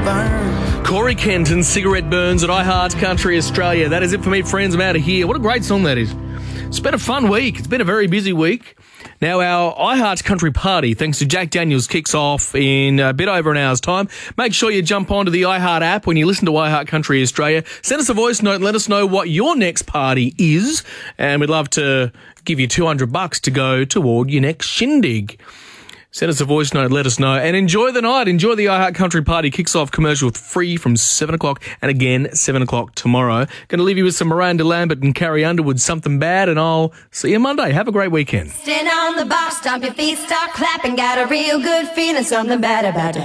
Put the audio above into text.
burn. Corey Kenton, Cigarette Burns at iHeart Country Australia. That is it for me, friends. I'm out of here. What a great song that is. It's been a fun week. It's been a very busy week. Now, our iHeart Country Party, thanks to Jack Daniels, kicks off in a bit over an hour's time. Make sure you jump onto the iHeart app when you listen to iHeart Country Australia. Send us a voice note and let us know what your next party is. And we'd love to give you $200 to go toward your next shindig. Send us a voice note, let us know, and enjoy the night. Enjoy the iHeart Country Party. Kicks off commercial free from 7 o'clock and again 7 o'clock tomorrow. Going to leave you with some Miranda Lambert and Carrie Underwood, Something Bad, and I'll see you Monday. Have a great weekend. Stand on the box, stomp your feet, start clapping. Got a real good feeling, something bad about to happen.